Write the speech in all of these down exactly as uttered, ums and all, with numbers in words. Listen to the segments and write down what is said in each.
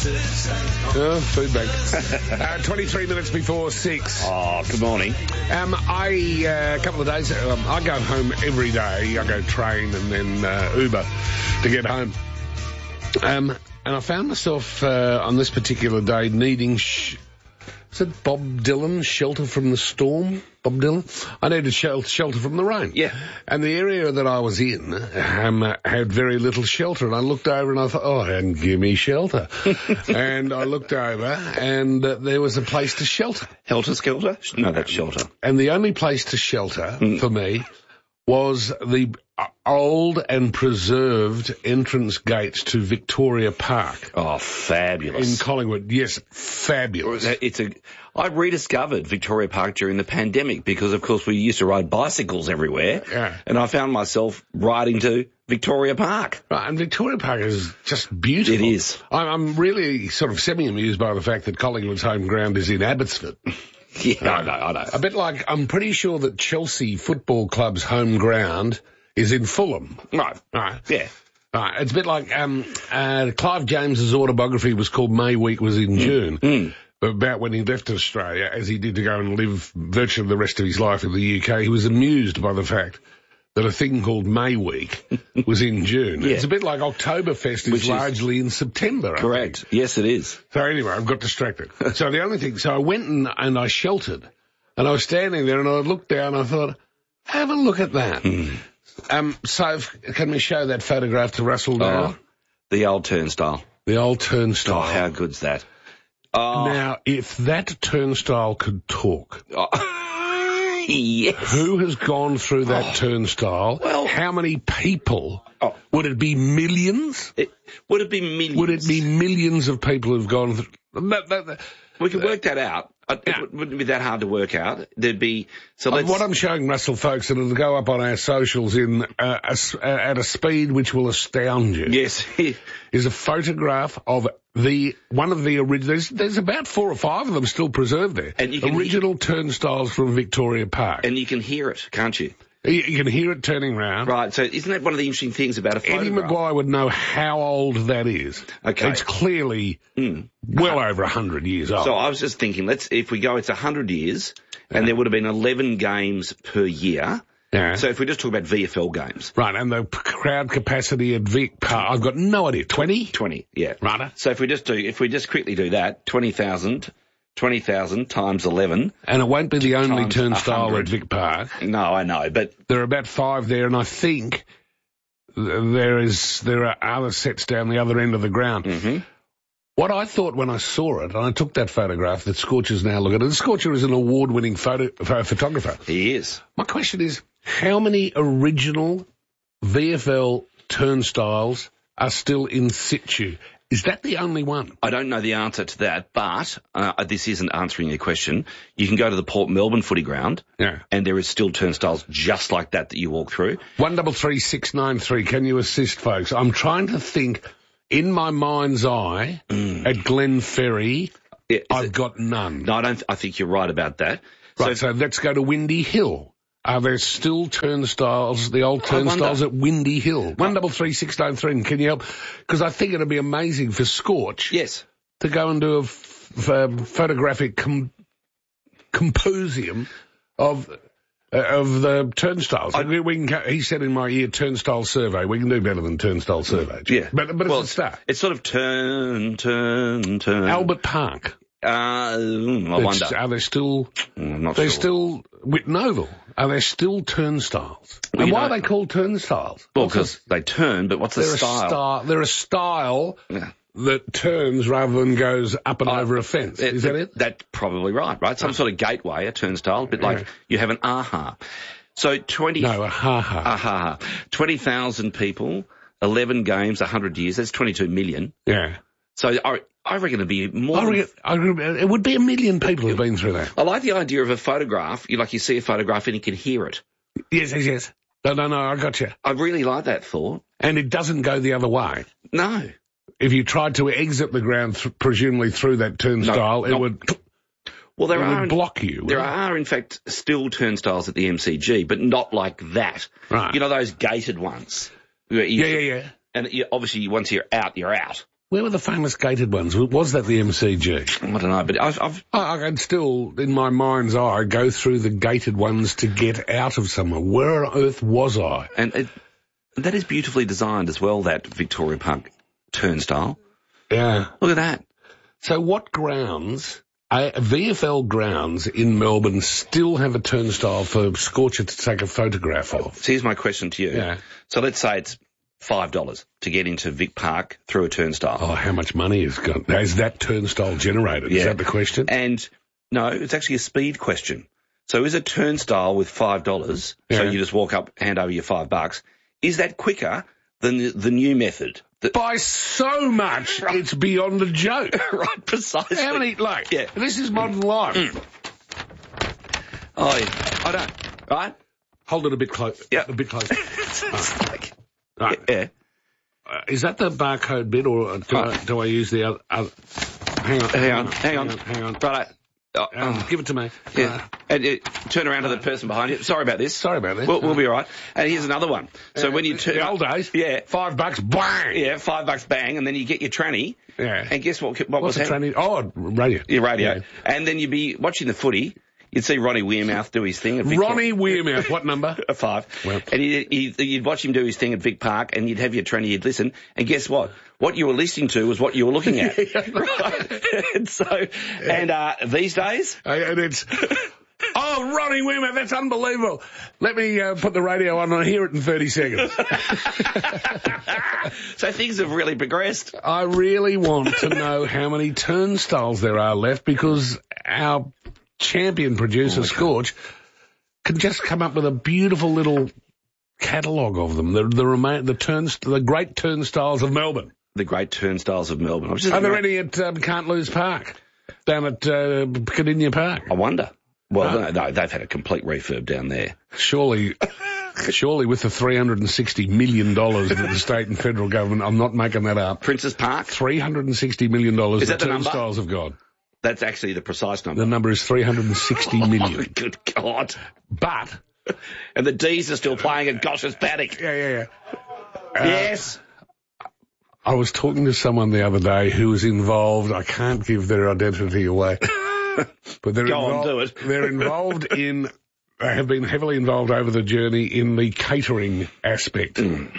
Oh, food bank. uh, twenty-three minutes before six. Oh, good morning. Um, I, uh, a couple of days, um, I go home every day. I go train and then uh, Uber to get home. Um, and I found myself uh, on this particular day needing... Sh- Is it Bob Dylan, Shelter from the Storm? Bob Dylan? I needed shel- shelter from the rain. Yeah. And the area that I was in um, uh, had very little shelter. And I looked over and I thought, oh, and give me shelter. And I looked over and uh, there was a place to shelter. Helter Skelter? No, that's Shelter. And the only place to shelter Mm. for me was the old and preserved entrance gates to Victoria Park. Oh, fabulous. In Collingwood. Yes, fabulous. It's a. I rediscovered Victoria Park during the pandemic because, of course, we used to ride bicycles everywhere. Yeah. And I found myself riding to Victoria Park. Right, and Victoria Park is just beautiful. It is. I'm, I'm really sort of semi-amused by the fact that Collingwood's home ground is in Abbotsford. Yeah, I know, I know. A bit like, I'm pretty sure that Chelsea Football Club's home ground is in Fulham. Right. Right. Yeah. Right. It's a bit like, um, uh, Clive James's autobiography was called May Week Was in Mm. June. Mm. About when he left Australia, as he did to go and live virtually the rest of his life in the U K, he was amused by the fact that a thing called May Week was in June. Yeah. It's a bit like Oktoberfest is Which is largely in September. I Correct. think. Yes, it is. So anyway, I've got distracted. So the only thing, so I went and, and I sheltered, and I was standing there and I looked down and I thought, have a look at that. Mm. Um, so if, can we show that photograph to Russell now? Oh, the old turnstile. The old turnstile. Oh, how good's that? Oh. Now, if that turnstile could talk, Oh. Yes. who has gone through that Oh. turnstile? Well- How many people? Oh. Would it be millions? It, would it be millions? Would it be millions of people who've gone through? That, that, that, We could work that out. It Yeah. wouldn't be that hard to work out. There'd be... So let's... What I'm showing Russell, folks, and it'll go up on our socials in uh, a s uh, at a speed which will astound you. Yes. Is a photograph of the one of the original. There's, there's about four or five of them still preserved there. And you can original turnstiles from Victoria Park. And you can hear it, can't you? You, you can hear it turning round. Right, so isn't that one of the interesting things about a photograph? Eddie Maguire would know how old that is. Okay. It's clearly Mm. well over a hundred years old. So I was just thinking, let's if we go, it's one hundred years, and there would have been eleven games per year. Yeah. So if we just talk about V F L games. Right, and the p- crowd capacity at Vic Park, I've got no idea, twenty? twenty, yeah. Right. So if we just do, if we just quickly do that, twenty thousand, twenty thousand times eleven. And it won't be the only Times turnstile one hundred. at Vic Park. No, I know, but There are about five there, and I think th- there is there are other sets down the other end of the ground. hmm What I thought when I saw it, and I took that photograph that Scorcher's now looking at, and Scorcher is an award-winning photo, pho- photographer. he is. My question is, how many original V F L turnstiles are still in situ? Is that the only one? I don't know the answer to that, but uh, this isn't answering your question. You can go to the Port Melbourne footy ground, Yeah. and there is still turnstiles just like that that you walk through. One double three six nine three. Can you assist, folks? I'm trying to think. In my mind's eye, at Glen Ferry, Yeah, is I've it- got none. No, I don't. I think you're right about that. Right, So, so let's go to Windy Hill. Are there still turnstiles, the old I wonder. turnstiles at Windy Hill? One double three six nine three. Can you help? Because I think it'd be amazing for Scorch yes. to go and do a f- f- photographic com- composium of uh, of the turnstiles. I- we, we can. co- He said in my ear, turnstile survey. We can do better than turnstile survey. Yeah. but but well, it's a start. It's sort of turn, turn, turn. Albert Park. Uh, mm, I It's- wonder. Are there still? Mm, I'm not They're sure. still Whitten Oval. Are there still turnstiles? Well, and you why know- are they called turnstiles? Well, What's because they turn, but what's the they're style? a style. They're a style Yeah. that turns rather than goes up and Oh, over a fence. It- Is that it? That's probably right, right? Some sort of gateway, a turnstile, a bit like Yeah. you have an aha. So twenty, No, a ha-ha. aha, twenty thousand people, eleven games, one hundred years, that's twenty-two million. Yeah. So I, I reckon it'd be more. I than- reckon, I reckon it would be a million people who've been through that. I like the idea of a photograph. You like you see a photograph and you can hear it. Yes, yes, yes. No, no, no, I got you. I really like that thought. And it doesn't go the other way. No. If you tried to exit the ground, th- presumably through that turnstile, No, it no. would Well, there it are would block you. There wouldn't it? are, in fact, still turnstiles at the M C G, but not like that. Right. You know those gated ones. Where you- Yeah, yeah, yeah. And you, obviously, once you're out, you're out. Where were the famous gated ones? Was that the M C G? I don't know, but I've, I've I, I can still, in my mind's eye, go through the gated ones to get out of somewhere. Where on earth was I? and it, that is beautifully designed as well, that Victoria Park turnstile. Yeah. Look at that. So what grounds, uh, V F L grounds in Melbourne still have a turnstile for Scorcher to take a photograph of? So here's my question to you. Yeah. So let's say it's five dollars to get into Vic Park through a turnstile. Oh, how much money is got, is that turnstile generated? Yeah. Is that the question? And no, it's actually a speed question. So is a turnstile with five dollars, Yeah. so you just walk up, hand over your five bucks, is that quicker than the, the new method? The, By so much, it's beyond a joke. right, precisely. How many, like, Yeah. this is modern life. Mm. Oh, yeah. I don't, right? Hold it a bit close. Yeah. A bit closer. It's like, Right. yeah. Uh, is that the barcode bit, or do, Oh. I, do I use the other, other... Hang on. Hang on, hang on. Hang on. Right. Oh, Um, oh. give it to me. Yeah. Uh, And uh, turn around to the person behind you. Sorry about this. Sorry about this. We'll, we'll be all right. And here's another one. So uh, when you turn the old days, yeah, five bucks, bang! yeah, five bucks bang, and then you get your tranny. Yeah. And guess what? What What's was the happening? training? Oh, radio. Your radio. Yeah. And then you'd be watching the footy. You'd see Ronnie Weirmouth do his thing at Vic Ronnie Weirmouth, what number? a five. Well. And you'd, you'd, you'd watch him do his thing at Vic Park, and you'd have your tranny, you'd listen, and guess what? What you were listening to was what you were looking at. Right? And so, and uh, these days, Uh, and it's... Oh, Ronnie Weirmouth, that's unbelievable. Let me uh, put the radio on and hear it in thirty seconds. so things have really progressed. I really want to know how many turnstiles there are left, because our champion producer, Oh, Scorch, can just come up with a beautiful little catalogue of them. The the remain the turns the great turnstiles of Melbourne. The great turnstiles of Melbourne. I was just Are there thinking- any at um, Can't Lose Park down at uh, Cardinia Park? I wonder. Well, Oh. no, no, they've had a complete refurb down there. Surely, surely with the three hundred and sixty million dollars that the state and federal government, I'm not making that up. Princess Park, Three hundred and sixty million dollars Is that that the number? turnstiles have got. that's actually the precise number. The number is three hundred and sixty million. Oh, good God. But And the D's are still playing at Gosh's Paddock. yeah, yeah, yeah. Uh, yes. I was talking to someone the other day who was involved. I can't give their identity away, but they're Go on, involved, do it. They're involved in. They have been heavily involved over the journey in the catering aspect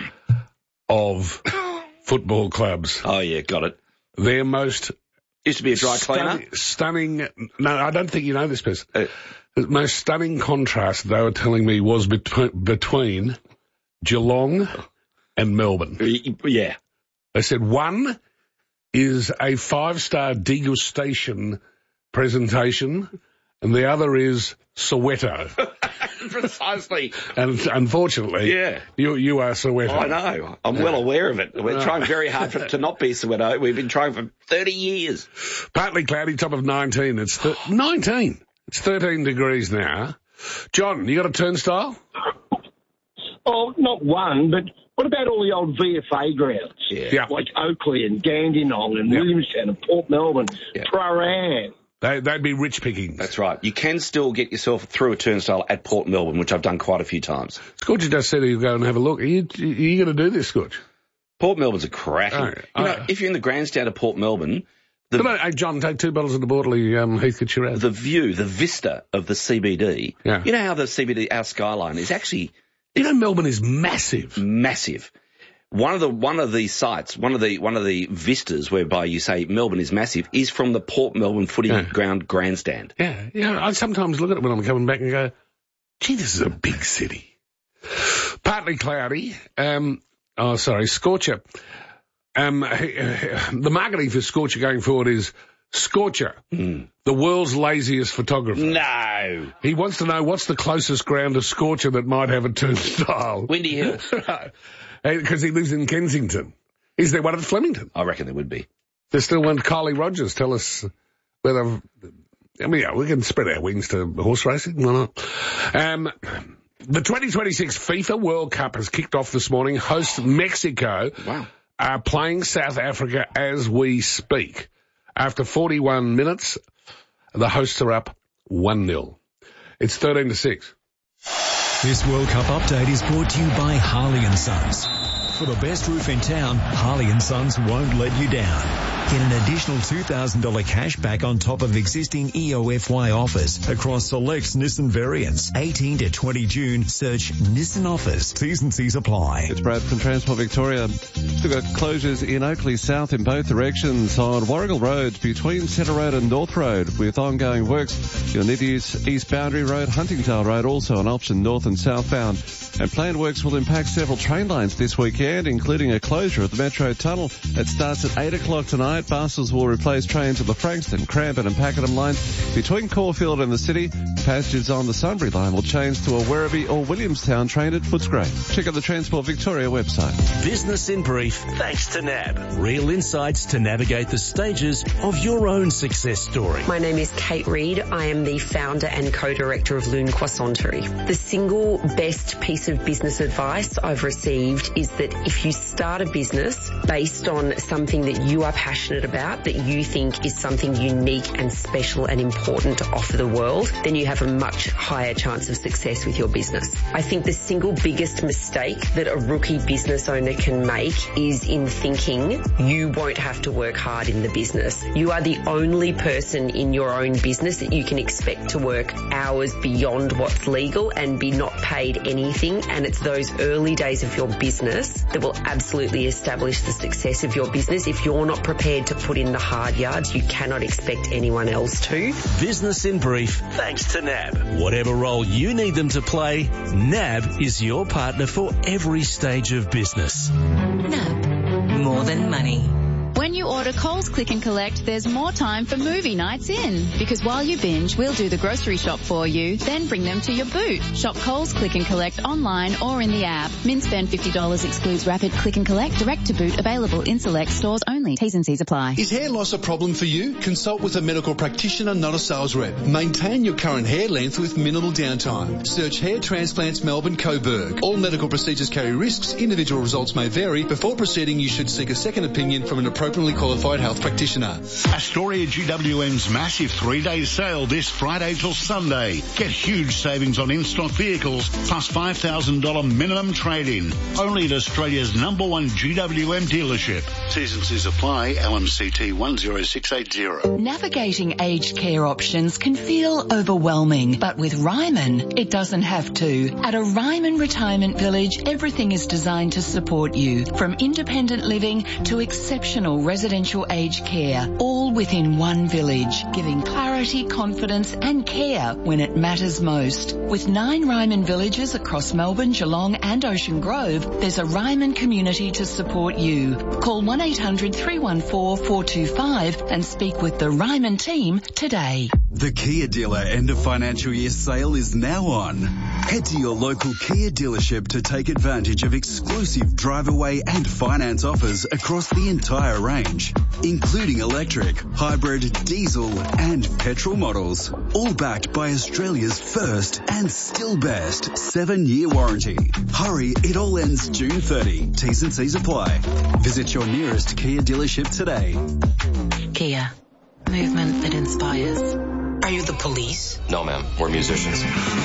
of football clubs. Oh, yeah, got it. Their most Used to be a dry cleaner. stunning, stunning. No, I don't think you know this person. Uh, The most stunning contrast they were telling me was between, between Geelong and Melbourne. y- yeah. They said one is a five-star degustation presentation, and the other is Soweto. Precisely. And unfortunately, Yeah. you you are Soweto. I know. I'm well aware of it. We're trying very hard for, to not be Soweto. We've been trying for thirty years. Partly cloudy, top of nineteen. It's th- nineteen. It's thirteen degrees now. John, you got a turnstile? Oh, not one, but what about all the old V F A grounds? Yeah. Yeah. Like Oakley and Dandenong and Yeah. Williamstown and Port Melbourne, Yeah. Prahran. They, they'd be rich pickings. That's right. You can still get yourself through a turnstile at Port Melbourne, which I've done quite a few times. Scorch just said he'll go and have a look. Are you, are you going to do this, Scorch? Port Melbourne's a cracking. Oh, you know, oh. if you're in the grandstand of Port Melbourne, the, Come on, hey, John, take two bottles of the Bortley um, Heathcote Shiraz. the view, the vista of the C B D, Yeah. you know how the C B D, our skyline, is actually You know, Melbourne is massive. massive. One of the one of the sites, one of the one of the vistas whereby you say Melbourne is massive, is from the Port Melbourne Footy Yeah. Ground grandstand. Yeah, yeah. I sometimes look at it when I'm coming back and go, gee, this is a big city. Partly cloudy. Um, oh, sorry, Scorcher. Um, the marketing for Scorcher going forward is Scorcher, Mm. the world's laziest photographer. No, He wants to know what's the closest ground to Scorcher that might have a turnstile. Windy Hill. Because he lives in Kensington. Is there one at Flemington? I reckon there would be. There's still one. Kylie Rogers, tell us whether... I mean, yeah, we can spread our wings to horse racing. Why not? Um, the twenty twenty-six FIFA World Cup has kicked off this morning. Host Mexico Wow. are playing South Africa as we speak. After forty-one minutes, the hosts are up one nil. It's thirteen to six. This World Cup update is brought to you by Harley and Sons. for the best roof in town, Harley and Sons won't let you down. Get an additional two thousand dollars cash back on top of existing E O F Y offers across select Nissan variants. eighteen to twenty June, search Nissan offers. T's and C's apply. It's Brad from Transport Victoria. We've got closures in Oakley South in both directions on Warrigal Road between Centre Road and North Road with ongoing works. You'll need to use East Boundary Road, Huntingdale Road, also an option north and southbound. And planned works will impact several train lines this weekend, including a closure of the Metro Tunnel. It starts at eight o'clock tonight. Buses will replace trains on the Frankston, Crampton and Pakenham lines between Caulfield and the city. Passengers on the Sunbury line will change to a Werribee or Williamstown train at Footscray. Check out the Transport Victoria website. Business in brief, thanks to N A B. Real insights to navigate the stages of your own success story. My name is Kate Reid. I am the founder and co-director of Lune Croissantry. The single best piece of business advice I've received is that if you start a business based on something that you are passionate about, that you think is something unique and special and important to offer the world, then you have a much higher chance of success with your business. I think the single biggest mistake that a rookie business owner can make is in thinking you won't have to work hard in the business. You are the only person in your own business that you can expect to work hours beyond what's legal and be not paid anything, and it's those early days of your business that will absolutely establish the success of your business. If you're not prepared to put in the hard yards, you cannot expect anyone else to. Business in brief, thanks to N A B. Whatever role you need them to play, N A B is your partner for every stage of business. N A B. More than money. When you order Coles Click and Collect, there's more time for movie nights in. Because while you binge, we'll do the grocery shop for you, then bring them to your boot. Shop Coles Click and Collect online or in the app. Min spend fifty dollars excludes rapid click and collect, direct to boot, available in select stores only. T's and C's apply. Is hair loss a problem for you? Consult with a medical practitioner, not a sales rep. Maintain your current hair length with minimal downtime. Search Hair Transplants Melbourne Coburg. All medical procedures carry risks. Individual results may vary. Before proceeding, you should seek a second opinion from an appropriately qualified health practitioner. Astoria G W M's massive three-day sale this Friday till Sunday. Get huge savings on in-stock vehicles plus five thousand dollars minimum trade-in. Only at Australia's number one G W M dealership. T's and C's apply. L M C T one zero six eight zero. Navigating aged care options can feel overwhelming, but with Ryman, it doesn't have to. At a Ryman Retirement Village, everything is designed to support you, from independent living to exceptional residential aged care, all within one village, giving clarity, confidence and care when it matters most. With nine Ryman villages across Melbourne, Geelong and Ocean Grove, there's a Ryman community to support you. Call one eight hundred three one four four two five and speak with the Ryman team today. The Kia dealer end of financial year sale is now on. Head to your local Kia dealership to take advantage of exclusive drive away and finance offers across the entire range, including electric, hybrid, diesel and petrol models, all backed by Australia's first and still best seven-year warranty. Hurry, it all ends June thirtieth. T's and C's apply. Visit your nearest Kia dealership today. Kia. Movement that inspires. Are you the police? No, ma'am. We're musicians.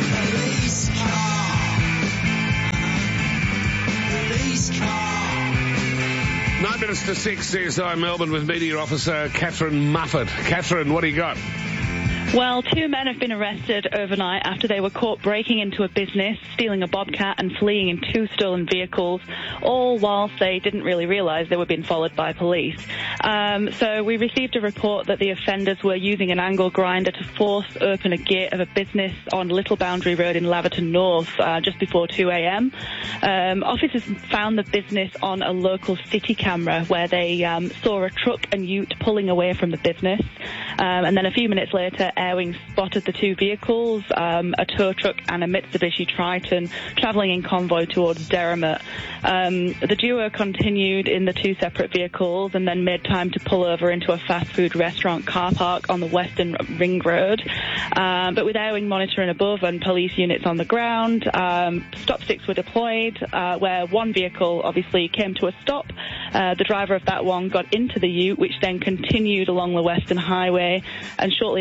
Nine minutes to six, C S I Melbourne with Media Officer Catherine Muffet. Catherine, what do you got? Well, two men have been arrested overnight after they were caught breaking into a business, stealing a bobcat and fleeing in two stolen vehicles, all whilst they didn't really realise they were being followed by police. Um, so we received a report that the offenders were using an angle grinder to force open a gate of a business on Little Boundary Road in Laverton North uh, just before two a.m. Um, officers found the business on a local city camera where they um, saw a truck and ute pulling away from the business. Um, and then a few minutes later, Airwing spotted the two vehicles, um, a tow truck and a Mitsubishi Triton, travelling in convoy towards Derrimut. Um, the duo continued in the two separate vehicles and then made time to pull over into a fast food restaurant car park on the Western Ring Road. Um, but with Airwing monitoring above and police units on the ground, um, stop sticks were deployed, uh, where one vehicle obviously came to a stop. Uh, the driver of that one got into the ute, which then continued along the Western Highway, and shortly after, the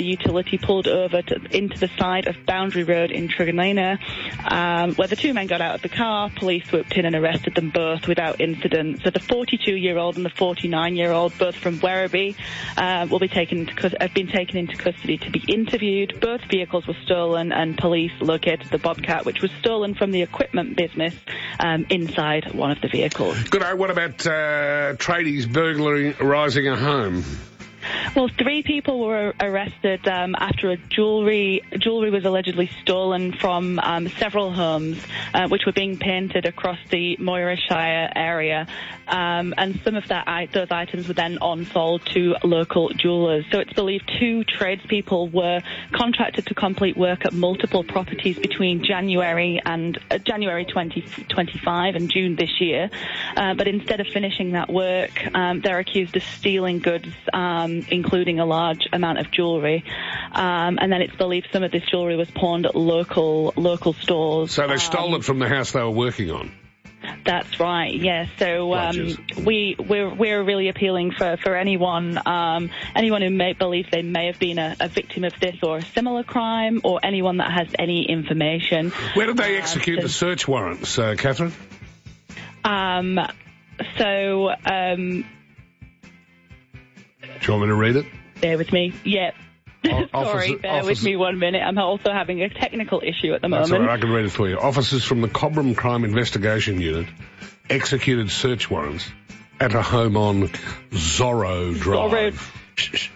utility pulled over to, into the side of Boundary Road in Truganina, um, where the two men got out of the car. Police swooped in and arrested them both without incident. So the forty-two-year-old and the forty-nine-year-old, both from Werribee, uh, will be taken into, cus- have been taken into custody to be interviewed. Both vehicles were stolen, and police located the Bobcat, which was stolen from the equipment business, um, inside one of the vehicles. Good. What about uh, tradies burglarizing a home? Well, three people were arrested um, after a jewellery jewellery was allegedly stolen from um, several homes, uh, which were being painted across the Moira Shire area, um, and some of that those items were then on-sold to local jewellers. So it's believed two tradespeople were contracted to complete work at multiple properties between January and uh, January twenty twenty-five and June this year, uh, but instead of finishing that work, um, they're accused of stealing goods, Um, including a large amount of jewellery, um, and then it's believed some of this jewellery was pawned at local local stores. So they stole um, it from the house they were working on. That's right. Yes. So um, we we're we're really appealing for for anyone um, anyone who may believe they may have been a, a victim of this or a similar crime, or anyone that has any information. Where did they uh, execute to, the search warrants, uh, Catherine? Um. So um. Do you want me to read it? Bear with me. Yeah. Sorry, officer, bear officer, with me one minute. I'm also having a technical issue at the That's moment. all right, I can read it for you. Officers from the Cobram Crime Investigation Unit executed search warrants at a home on Zorro Drive. Zorro.